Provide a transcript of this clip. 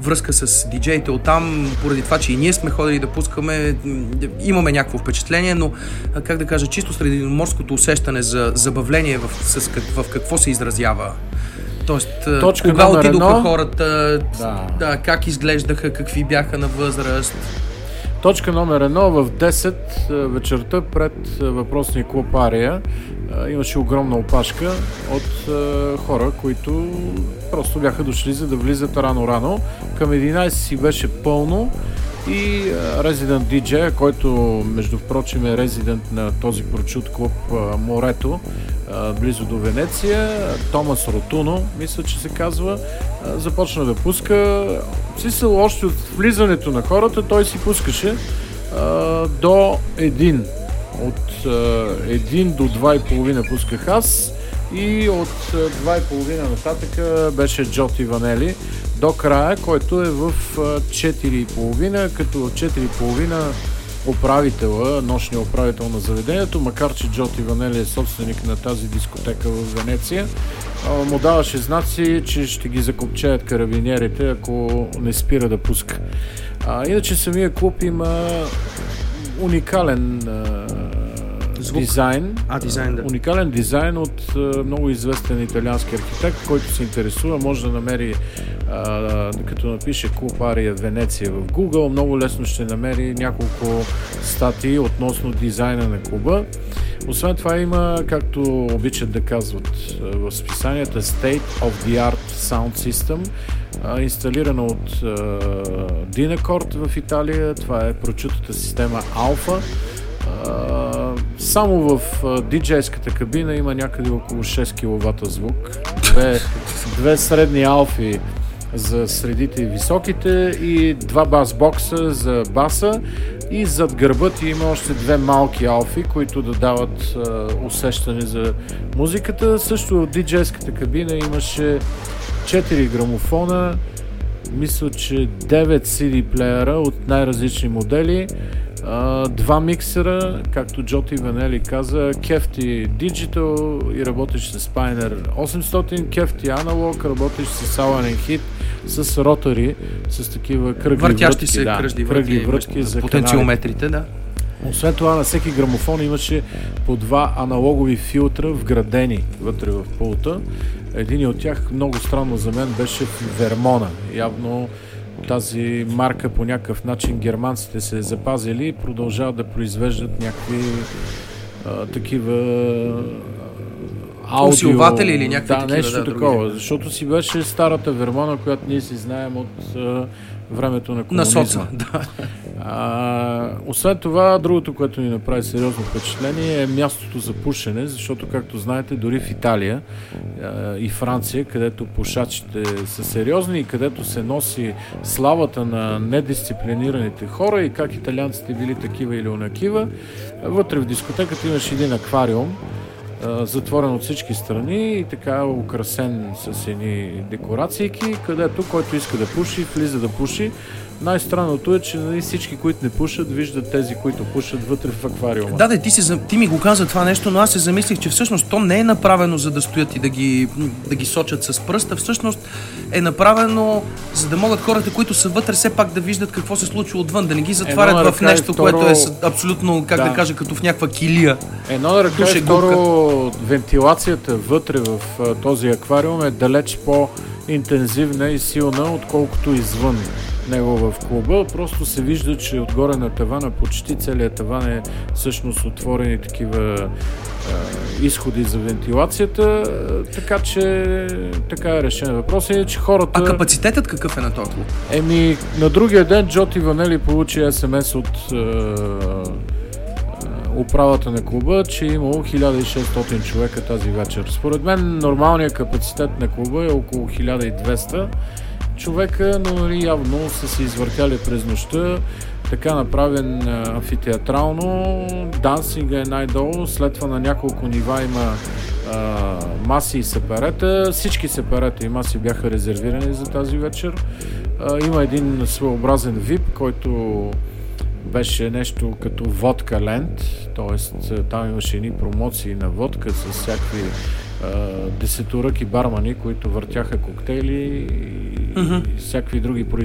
връзка с диджеите оттам, поради това, че и ние сме ходили да пускаме, имаме някакво впечатление, но как да кажа, чисто средиземноморското усещане за забавление в какво се изразява. Тоест, кога отидоха хората, как изглеждаха, какви бяха на възраст. Точка номер 1: в 10 вечерта пред въпросния клуб Ария имаше огромна опашка от хора, които просто бяха дошли за да влизат рано-рано. Към 11 си беше пълно и резидент диджея, който между впрочем е резидент на този прочут клуб Морето, близо до Венеция, Томас Ротуно, мисля, че се казва, започна да пуска. Още от влизането на хората той си пускаше до 1. От 1 до 2,5 пусках аз и от 2,5 нататък беше Джоти Ванели до края, който е в 4,5, като 4,5 управителя, нощния управител на заведението, макар че Джоти Ванели е собственик на тази дискотека в Венеция, му даваше знаци, че ще ги закопчаят карабинерите, ако не спира да пуска. Иначе самия клуб има уникален дизайн. Уникален дизайн от много известен италиански архитект, който се интересува, може да намери, като напише клуб Ария Венеция в Google, много лесно ще намери няколко статии относно дизайна на клуба. Освен това има, както обичат да казват в списанията, State of the Art Sound System, инсталирана от Dynacord в Италия. Това е прочутата система Alpha. Само в диджейската кабина има някъде около 6 кВт звук. Две средни алфи за средите и високите и 2 бас-бокса за баса, и зад гърба ти има още 2 малки алфи, които да дават усещане за музиката. Също в диджейската кабина имаше 4 грамофона, мисля, че 9 CD плеера от най-различни модели, 2 миксера, както Джоти Ванели каза, кефти Digital и работиш с Pioneer 800, кефти аналог, работиш с Allen Hit, с ротори, с такива кръгли въртящи врътки, кръгли врътки за потенциометрите, да. Освен това на всеки грамофон имаше по 2 аналогови филтра вградени вътре в пулта. Един от тях, много странно за мен, беше Вермона. Явно тази марка по някакъв начин германците се запазили и продължават да произвеждат някакви такива аудио... усилватели или някакви такива. Нещо такова, защото си беше старата Вермона, която ние си знаем от времето на комунизма. На соца, да. Освен това, другото, което ни направи сериозно впечатление, е мястото за пушене, защото, както знаете, дори в Италия и Франция, където пушачите са сериозни и където се носи славата на недисциплинираните хора и как италианците били такива или онакива, вътре в дискотеката имаше един аквариум, затворен от всички страни и така украсен с едни декорациики, където който иска да пуши, влиза да пуши. Най-странното е, че всички, които не пушат, виждат тези, които пушат вътре в аквариума. Да, ти ми го каза това нещо, но аз се замислих, че всъщност то не е направено за да стоят и да ги сочат с пръста. Всъщност е направено за да могат хората, които са вътре, все пак да виждат какво се случва отвън, да не ги затварят в нещо, което е абсолютно, как да кажа, като в някаква килия. Едно на ръка и второ, вентилацията вътре в този аквариум е далеч по-интензивна и силна, отколкото извън него в клуба. Просто се вижда, че отгоре на тавана, почти целият таван е всъщност отворени такива изходи за вентилацията, така че така е решен въпрос. И че хората... А капацитетът какъв е на този клуб? На другия ден Джоти Ванели получи СМС от управата на клуба, че е имало 1600 човека тази вечер. Според мен нормалният капацитет на клуба е около 1200 човека, но явно са се извъртяли през нощта, така направен амфитеатрално. Дансинга е най-долу, след това на няколко нива има маси и сепарета. Всички сепарета и маси бяха резервирани за тази вечер. Има един своеобразен VIP, който беше нещо като водка ленд, т.е. там имаше едни промоции на водка с всякакви десеторъки бармани, които въртяха коктейли и всякакви други